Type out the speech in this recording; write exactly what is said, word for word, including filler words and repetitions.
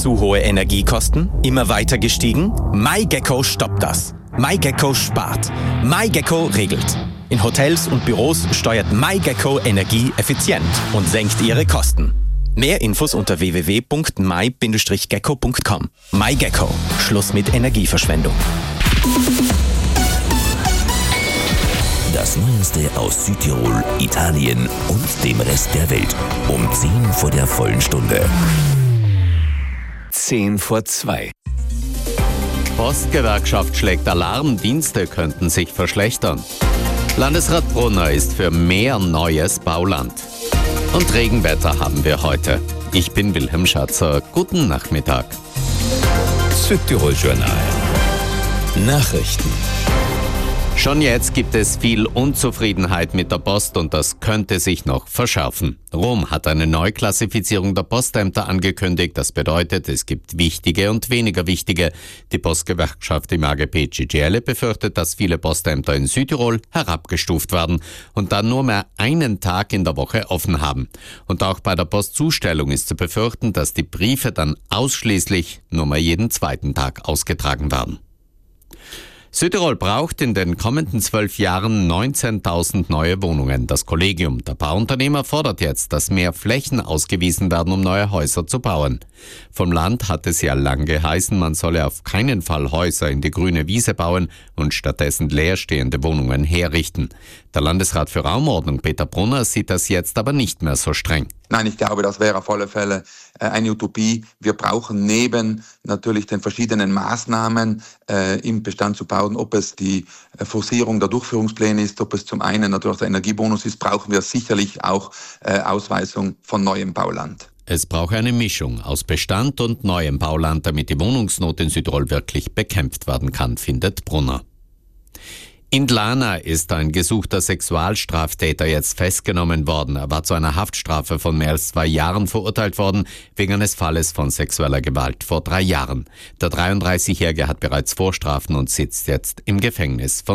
Zu hohe Energiekosten? Immer weiter gestiegen? MyGecko stoppt das. MyGecko spart. MyGecko regelt. In Hotels und Büros steuert MyGecko Energie effizient und senkt ihre Kosten. Mehr Infos unter w w w punkt my Bindestrich gecko punkt com. MyGecko. Schluss mit Energieverschwendung. Das Neueste aus Südtirol, Italien und dem Rest der Welt. Um zehn vor der vollen Stunde. Zehn vor zwei. Postgewerkschaft schlägt Alarm, Dienste könnten sich verschlechtern. Landesrat Brunner ist für mehr neues Bauland. Und Regenwetter haben wir heute. Ich bin Wilhelm Schatzer. Guten Nachmittag. Südtirol Journal. Nachrichten. Schon jetzt gibt es viel Unzufriedenheit mit der Post und das könnte sich noch verschärfen. Rom hat eine Neuklassifizierung der Postämter angekündigt. Das bedeutet, es gibt wichtige und weniger wichtige. Die Postgewerkschaft im A G P C G L befürchtet, dass viele Postämter in Südtirol herabgestuft werden und dann nur mehr einen Tag in der Woche offen haben. Und auch bei der Postzustellung ist zu befürchten, dass die Briefe dann ausschließlich nur mehr jeden zweiten Tag ausgetragen werden. Südtirol braucht in den kommenden zwölf Jahren neunzehntausend neue Wohnungen. Das Kollegium der Bauunternehmer fordert jetzt, dass mehr Flächen ausgewiesen werden, um neue Häuser zu bauen. Vom Land hat es ja lang geheißen, man solle auf keinen Fall Häuser in die grüne Wiese bauen und stattdessen leerstehende Wohnungen herrichten. Der Landesrat für Raumordnung Peter Brunner sieht das jetzt aber nicht mehr so streng. Nein, ich glaube, das wäre auf alle Fälle eine Utopie. Wir brauchen neben natürlich den verschiedenen Maßnahmen äh, im Bestand zu bauen, ob es die Forcierung der Durchführungspläne ist, ob es zum einen natürlich der Energiebonus ist, brauchen wir sicherlich auch äh, Ausweisung von neuem Bauland. Es braucht eine Mischung aus Bestand und neuem Bauland, damit die Wohnungsnot in Südtirol wirklich bekämpft werden kann, findet Brunner. In Dlana ist ein gesuchter Sexualstraftäter jetzt festgenommen worden. Er war zu einer Haftstrafe von mehr als zwei Jahren verurteilt worden, wegen eines Falles von sexueller Gewalt vor drei Jahren. Der dreiunddreißigjährige hat bereits Vorstrafen und sitzt jetzt im Gefängnis. Von